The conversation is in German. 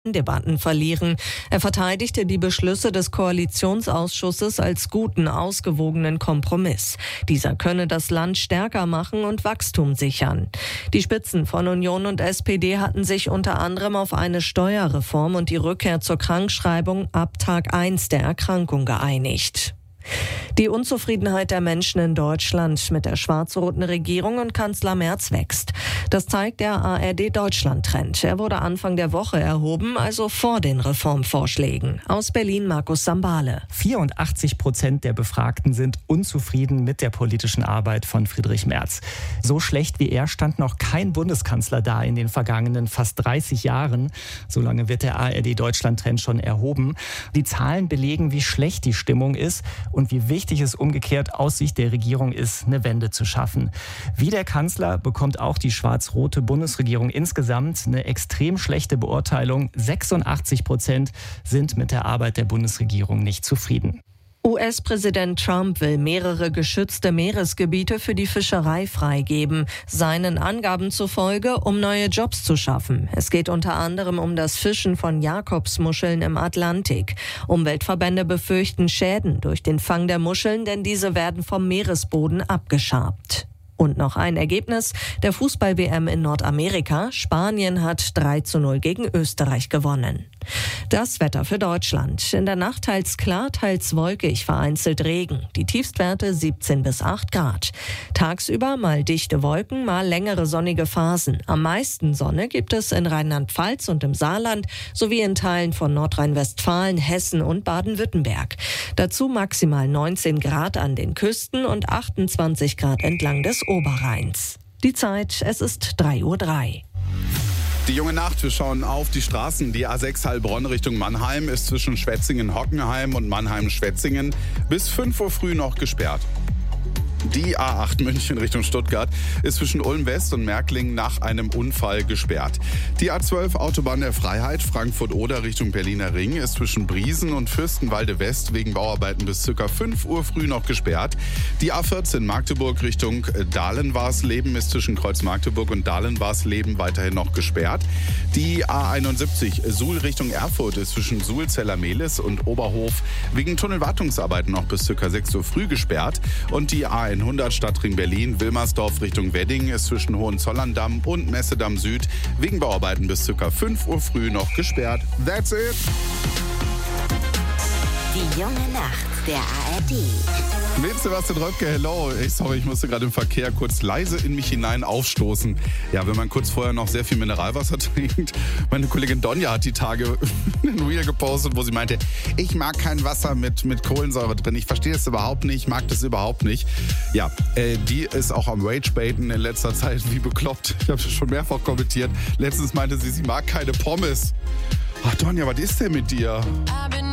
Debatten verlieren. Er verteidigte die Beschlüsse des Koalitionsausschusses als guten, ausgewogenen Kompromiss. Dieser könne das Land stärker machen und Wachstum sichern. Die Spitzen von Union und SPD hatten sich unter anderem auf eine Steuerreform und die Rückkehr zur Krankschreibung ab Tag 1 der Erkrankung geeinigt. Die Unzufriedenheit der Menschen in Deutschland mit der schwarz-roten Regierung und Kanzler Merz wächst. Das zeigt der ARD-Deutschland-Trend. Er wurde Anfang der Woche erhoben, also vor den Reformvorschlägen. Aus Berlin Markus Sambale. 84% der Befragten sind unzufrieden mit der politischen Arbeit von Friedrich Merz. So schlecht wie er stand noch kein Bundeskanzler da in den vergangenen fast 30 Jahren. So lange wird der ARD-Deutschland-Trend schon erhoben. Die Zahlen belegen, wie schlecht die Stimmung ist und wie wichtig es umgekehrt aus Sicht der Regierung ist, eine Wende zu schaffen. Wie der Kanzler bekommt auch die schwarz-rote Bundesregierung insgesamt eine extrem schlechte Beurteilung. 86% sind mit der Arbeit der Bundesregierung nicht zufrieden. US-Präsident Trump will mehrere geschützte Meeresgebiete für die Fischerei freigeben. Seinen Angaben zufolge, um neue Jobs zu schaffen. Es geht unter anderem um das Fischen von Jakobsmuscheln im Atlantik. Umweltverbände befürchten Schäden durch den Fang der Muscheln, denn diese werden vom Meeresboden abgeschabt. Und noch ein Ergebnis der Fußball-WM in Nordamerika. Spanien hat 3:0 gegen Österreich gewonnen. Das Wetter für Deutschland. In der Nacht teils klar, teils wolkig, vereinzelt Regen. Die Tiefstwerte 17 bis 8 Grad. Tagsüber mal dichte Wolken, mal längere sonnige Phasen. Am meisten Sonne gibt es in Rheinland-Pfalz und im Saarland sowie in Teilen von Nordrhein-Westfalen, Hessen und Baden-Württemberg. Dazu maximal 19 Grad an den Küsten und 28 Grad entlang des Oberrheins. Die Zeit, es ist 3:03 Uhr. Die junge Nacht, wir schauen auf die Straßen. Die A6 Heilbronn Richtung Mannheim ist zwischen Schwetzingen-Hockenheim und Mannheim-Schwetzingen bis 5 Uhr früh noch gesperrt. Die A8 München Richtung Stuttgart ist zwischen Ulm West und Märklingen nach einem Unfall gesperrt. Die A12 Autobahn der Freiheit Frankfurt-Oder Richtung Berliner Ring ist zwischen Briesen und Fürstenwalde West wegen Bauarbeiten bis ca. 5 Uhr früh noch gesperrt. Die A14 Magdeburg Richtung Dahlen-Warsleben ist zwischen Kreuz-Magdeburg und Dahlen-Warsleben weiterhin noch gesperrt. Die A71 Suhl Richtung Erfurt ist zwischen Suhl-Zellermehlis und Oberhof wegen Tunnelwartungsarbeiten noch bis ca. 6 Uhr früh gesperrt. Und die A100 Stadtring Berlin, Wilmersdorf Richtung Wedding ist zwischen Hohenzollern-Damm und Messedamm Süd wegen Bauarbeiten bis ca. 5 Uhr früh noch gesperrt. That's it! Die junge Nacht der ARD. Mit Sebastian Röpke, hello. Ich musste gerade im Verkehr kurz leise in mich hinein aufstoßen. Ja, wenn man kurz vorher noch sehr viel Mineralwasser trinkt. Meine Kollegin Donja hat die Tage ein Reel gepostet, wo sie meinte, ich mag kein Wasser mit Kohlensäure drin. Ich verstehe es überhaupt nicht, mag das überhaupt nicht. Ja, die ist auch am Ragebaiten in letzter Zeit wie bekloppt. Ich habe es schon mehrfach kommentiert. Letztens meinte sie mag keine Pommes. Ach Donja, was ist denn mit dir?